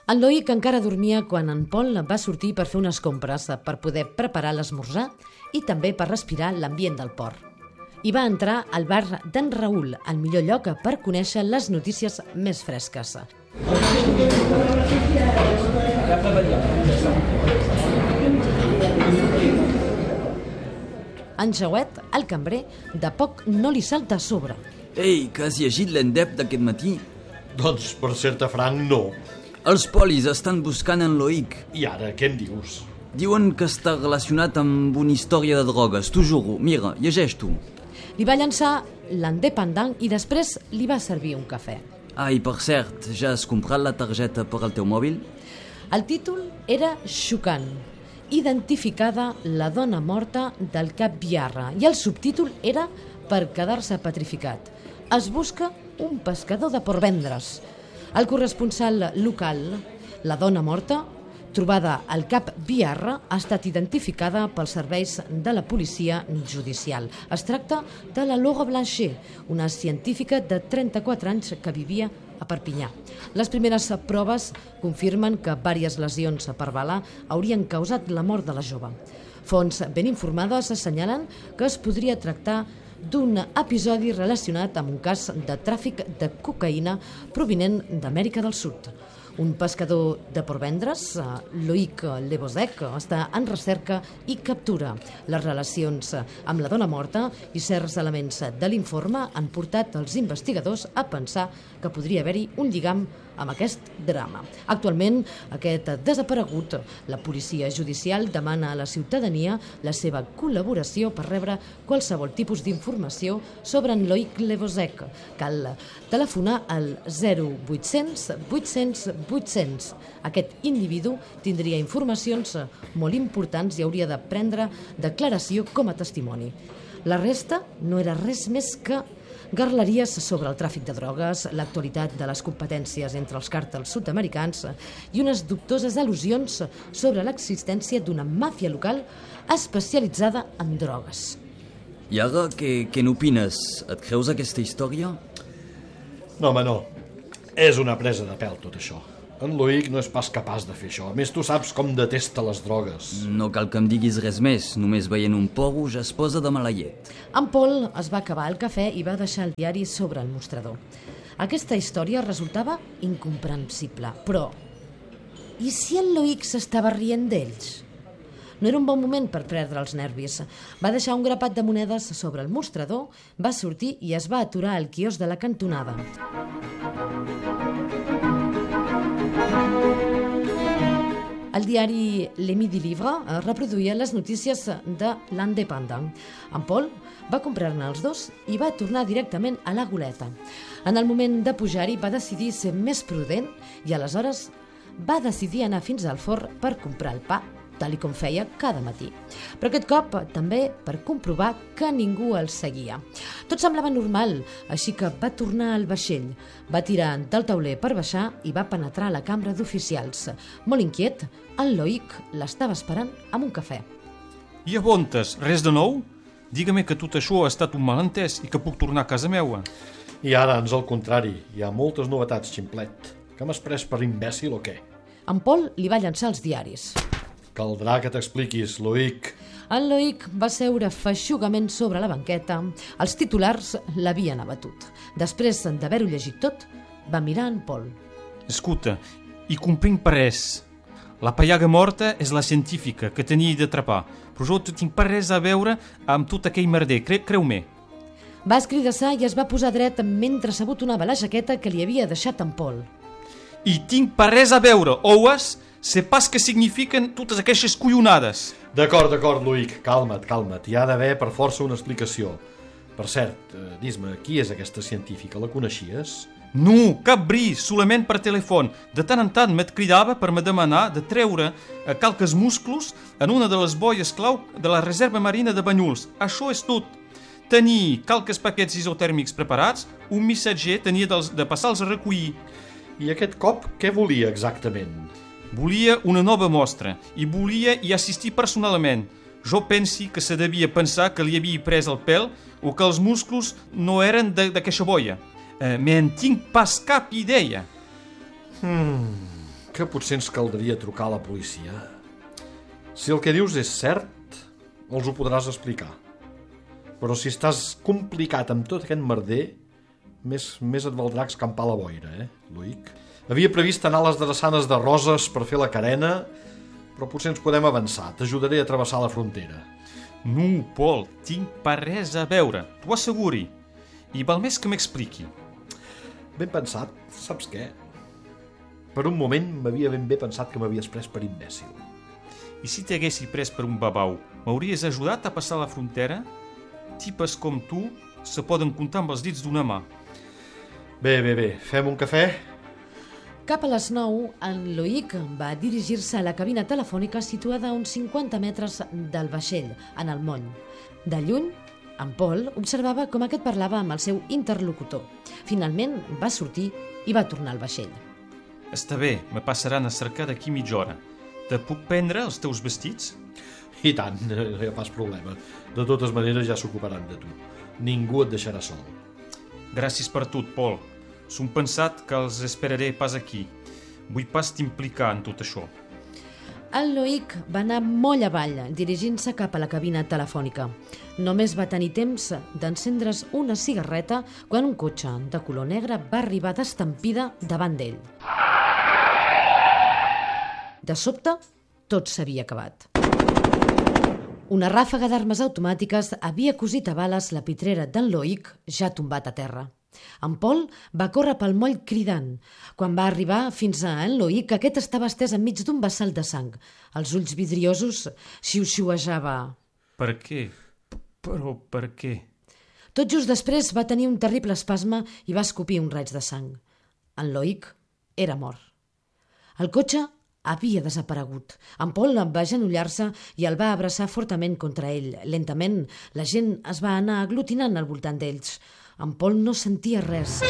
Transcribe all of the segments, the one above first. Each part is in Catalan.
En Loïc encara dormia quan en Paul va sortir per fer unes compres per poder preparar l'esmorzar i també per respirar l'ambient del port. I va entrar al bar d'en Raül, el millor lloc per conèixer les notícies més fresques. En Jauet, el cambrer, de poc no li salta a sobre. Ei, que has llegit l'endep d'aquest matí? Doncs, per ser-te franc, no. Els polis estan buscant en Loïc. I ara, què em dius? Diuen que està relacionat amb una història de drogues, t'ho juro. Mira, llegeix tu. Li va llançar l'independent i després li va servir un cafè. Ai, per cert, ja has comprat la targeta per al teu mòbil? El títol era xocant. Identificada la dona morta del Cap Biarra i el subtítol era per quedar-se petrificat. Es busca un pescador de Portvendres. El corresponsal local, la dona morta, trobada al Cap Biarra, ha estat identificada pels serveis de la policia judicial. Es tracta de la Laura Blanchet, una científica de 34 anys que vivia a Perpinyà. Les primeres proves confirmen que diverses lesions per bala haurien causat la mort de la jove. Fonts ben informades assenyalen que es podria tractar d'un episodi relacionat amb un cas de tràfic de cocaïna provinent d'Amèrica del Sud. Un pescador de Portvendres, Loïc Lebozec, està en recerca i captura. Les relacions amb la dona morta i certs elements de l'informe han portat els investigadors a pensar que podria haver-hi un lligam amb aquest drama. Actualment, aquest desaparegut, la policia judicial demana a la ciutadania la seva col·laboració per rebre qualsevol tipus d'informació sobre en Loïc Lebozec. Cal telefonar al 0800 800 800. Aquest individu tindria informacions molt importants i hauria de prendre declaració com a testimoni. La resta no era res més que garleries sobre el tràfic de drogues, l'actualitat de les competències entre els càrtels sud-americans i unes dubtoses al·lusions sobre l'existència d'una màfia local especialitzada en drogues. I ara, què n'opines? Et creus aquesta història? No, home, no. És una presa de pèl, tot això. En Loïc no és pas capaç de fer això. A més, tu saps com detesta les drogues. No cal que em diguis res més. Només veient un porro ja es posa de mala llet. En Paul es va acabar el cafè i va deixar el diari sobre el mostrador. Aquesta història resultava incomprensible, però i si en Loïc s'estava rient d'ells? No era un bon moment per perdre els nervis. Va deixar un grapat de monedes sobre el mostrador, va sortir i es va aturar al quiosc de la cantonada. El diari Le Midi Libre reproduïa les notícies de l'Independent. En Paul va comprar-ne els dos i va tornar directament a la goleta. En el moment de pujar-hi va decidir ser més prudent i aleshores va decidir anar fins al forn per comprar el pa, tal com feia cada matí. Però aquest cop també per comprovar que ningú el seguia. Tot semblava normal, així que va tornar al vaixell. Va tirar del tauler per baixar i va penetrar a la cambra d'oficials. Molt inquiet, el Loïc l'estava esperant amb un cafè. I a Bontes, res de nou? Digue-me que tot això ha estat un malentès i que puc tornar a casa meua. I ara, ans al contrari, hi ha moltes novetats, ximplet. Que m'has pres per imbècil o què? En Paul li va llançar els diaris. Caldrà que t'expliquis, Loïc. En Loïc va seure feixugament sobre la banqueta. Els titulars l'havien abatut. Després d'haver-ho llegit tot, va mirar en Paul. Escolta, i comprenc per res. La paiaga morta és la científica que tenia d'atrapar, però jo no tinc per res a veure amb tot aquell merder, creu-me. Va escridassar i es va posar dret mentre s'abotonava la jaqueta que li havia deixat en Paul. I tinc per res a veure, oues? Sé pas què signifiquen totes aquestes collonades. D'acord, Loïc, calma't. Hi ha d'haver per força una explicació. Per cert, dis-me, qui és aquesta científica? La coneixies? No, cap bri, solament per telèfon. De tant en tant m'et cridava per me demanar de treure calques musclos en una de les boies clau de la reserva marina de Banyuls. Això és tot. Tenir calques paquets isotèrmics preparats, un missatger tenia de passar-los a recollir. I aquest cop què volia exactament? Volia una nova mostra i volia hi assistir personalment. Jo pensi que se devia pensar que li havia pres el pèl o que els musclos no eren d'aquesta boia. Me en tinc pas cap idea. que potser ens caldria trucar a la policia. Si el que dius és cert, els ho podràs explicar. Però si estàs complicat amb tot aquest merder, més et valdrà escampar la boira, Loïc? Havia previst anar a les drassanes de Roses per fer la carena, però potser ens podem avançar. T'ajudaré a travessar la frontera. No, Paul, tinc per res a veure, t'ho asseguri. I val més que m'expliqui. Ben pensat, saps què? Per un moment m'havia ben bé pensat que m'havies pres per imbècil. I si t'haguessi pres per un babau, m'hauries ajudat a passar la frontera? Tipes com tu se poden comptar amb els dits d'una mà. Bé, fem un cafè? Cap a les 9, en Loïc va dirigir-se a la cabina telefònica situada a uns 50 metres del vaixell, en el moll. De lluny, en Paul observava com aquest parlava amb el seu interlocutor. Finalment va sortir i va tornar al vaixell. Està bé, me passaran a cercar d'aquí mitja hora. Te puc prendre els teus vestits? I tant, no hi ha pas problema. De totes maneres ja s'ocuparan de tu. Ningú et deixarà sol. Gràcies per tot, Paul. Som pensat que els esperaré pas aquí. Vull pas t'implicar en tot això. El Loïc va anar moll avall, dirigint-se cap a la cabina telefònica. Només va tenir temps d'encendre's una cigarreta quan un cotxe de color negre va arribar d'estampida davant d'ell. De sobte, tot s'havia acabat. Una ràfaga d'armes automàtiques havia cosit a bales la pitrera d'en Loïc, ja tombat a terra. En Paul va córrer pel moll cridant. Quan va arribar fins a en Loïc, aquest estava estès enmig d'un vessal de sang. Els ulls vidriosos xiuxiuejava. Per què? Però per què? Tot just després va tenir un terrible espasme i va escopir un raig de sang. En Loïc era mort. El cotxe havia desaparegut. En Paul va agenollar-se i el va abraçar fortament contra ell. Lentament, la gent es va anar aglutinant al voltant d'ells. En Paul no sentia res.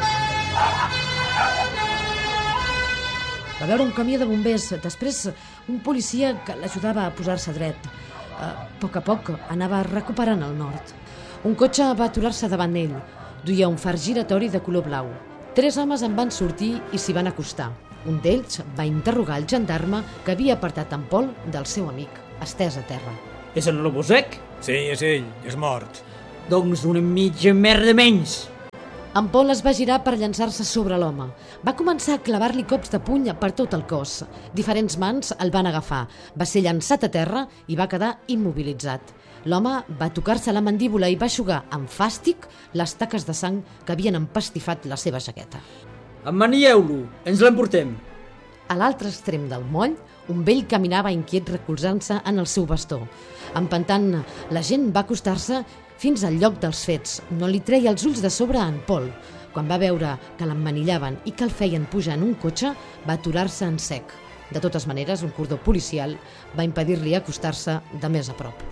Va veure un camió de bombers, després un policia que l'ajudava a posar-se dret. A poc anava recuperant el nord. Un cotxe va aturar-se davant ell. Duia un far giratori de color blau. 3 homes en van sortir i s'hi van acostar. Un d'ells va interrogar el gendarme que havia apartat en Paul del seu amic, estès a terra. És en Lobosec? Sí, és ell, és mort. Doncs una mitja merda menys. En Paul es va girar per llançar-se sobre l'home. Va començar a clavar-li cops de puny per tot el cos. Diferents mans el van agafar. Va ser llançat a terra i va quedar immobilitzat. L'home va tocar-se la mandíbula i va eixugar amb fàstic les taques de sang que havien empastifat la seva jaqueta. Emmanilleu-lo, ens l'emportem. A l'altre extrem del moll, un vell caminava inquiet recolzant-se en el seu bastó. Empantant, la gent va acostar-se fins al lloc dels fets. No li treia els ulls de sobre a en Paul. Quan va veure que l'emmanillaven i que el feien pujar en un cotxe, va aturar-se en sec. De totes maneres, un cordó policial va impedir-li acostar-se de més a prop.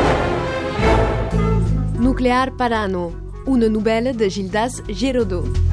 Nuclear Parano, una novel·la de Gildas Giraudot.